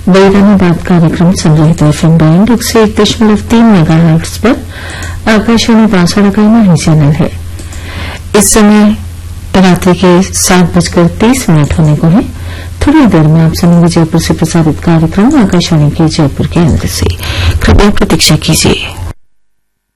बैरानी बात कार्यक्रम सुन रहे थे एफएम बैंड 101.3 मेगाहर्ट्ज पर। आकाशवाणी बांसवाड़ा का ही चैनल है। इस समय रात्रि के 7:30 होने को है। थोड़ी देर में आप सुनेंगे जयपुर से प्रसारित कार्यक्रम आकाशवाणी के जयपुर केंद्र से। कृपया प्रतीक्षा कीजिए।